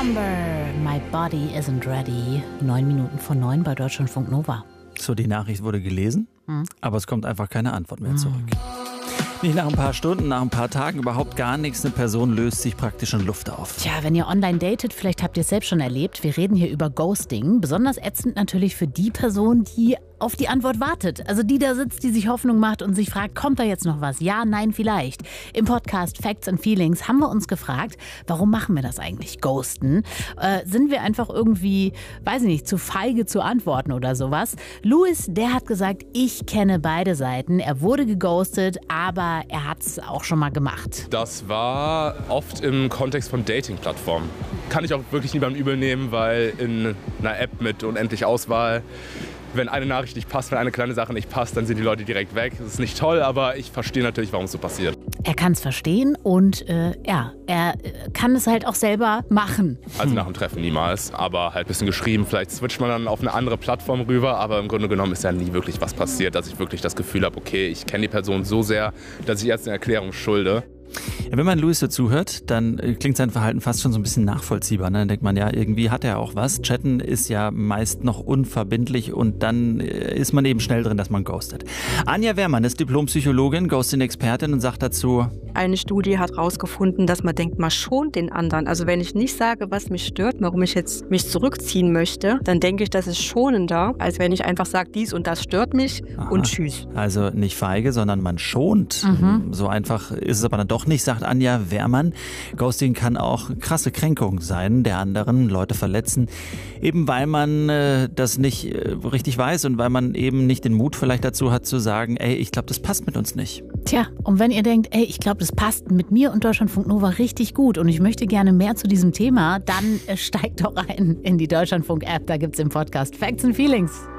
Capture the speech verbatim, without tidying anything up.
Number, my body isn't ready. Neun Minuten vor neun bei Deutschlandfunk Nova. So, die Nachricht wurde gelesen, hm. aber es kommt einfach keine Antwort mehr zurück. Hm. Nicht nach ein paar Stunden, nach ein paar Tagen, überhaupt gar nichts. Eine Person löst sich praktisch in Luft auf. Tja, wenn ihr online datet, vielleicht habt ihr es selbst schon erlebt. Wir reden hier über Ghosting. Besonders ätzend natürlich für die Person, die auf die Antwort wartet. Also die da sitzt, die sich Hoffnung macht und sich fragt, kommt da jetzt noch was? Ja, nein, vielleicht. Im Podcast Facts and Feelings haben wir uns gefragt, warum machen wir das eigentlich? Ghosten? Äh, sind wir einfach irgendwie, weiß ich nicht, zu feige zu antworten oder sowas? Louis, der hat gesagt, ich kenne beide Seiten. Er wurde geghostet, aber er hat es auch schon mal gemacht. Das war oft im Kontext von Dating-Plattformen. Kann ich auch wirklich niemandem übel nehmen, weil in einer App mit unendlich Auswahl, wenn eine Nachricht nicht passt, wenn eine kleine Sache nicht passt, dann sind die Leute direkt weg. Das ist nicht toll, aber ich verstehe natürlich, warum es so passiert. Er kann es verstehen und äh, ja, er kann es halt auch selber machen. Also nach dem Treffen niemals, aber halt ein bisschen geschrieben. Vielleicht switcht man dann auf eine andere Plattform rüber, aber im Grunde genommen ist ja nie wirklich was passiert, dass ich wirklich das Gefühl habe, okay, ich kenne die Person so sehr, dass ich jetzt eine Erklärung schulde. Ja, wenn man Louis dazu hört, dann klingt sein Verhalten fast schon so ein bisschen nachvollziehbar. Ne? Dann denkt man, ja, irgendwie hat er auch was. Chatten ist ja meist noch unverbindlich und dann ist man eben schnell drin, dass man ghostet. Anja Wehrmann ist Diplompsychologin, Ghosting-Expertin und sagt dazu: Eine Studie hat herausgefunden, dass man denkt, man schont den anderen. Also wenn ich nicht sage, was mich stört, warum ich jetzt mich zurückziehen möchte, dann denke ich, das ist schonender, als wenn ich einfach sage, dies und das stört mich. Aha. Und tschüss. Also nicht feige, sondern man schont. Mhm. So einfach ist es aber dann doch nicht, sagt Anja Wehrmann. Ghosting kann auch krasse Kränkung sein, der anderen, Leute verletzen, eben weil man äh, das nicht äh, richtig weiß und weil man eben nicht den Mut vielleicht dazu hat zu sagen, ey, ich glaube, das passt mit uns nicht. Tja, und wenn ihr denkt, ey, ich glaube, das passt mit mir und Deutschlandfunk Nova richtig gut und ich möchte gerne mehr zu diesem Thema, dann äh, steigt doch ein in die Deutschlandfunk-App, da gibt's im Podcast Facts and Feelings.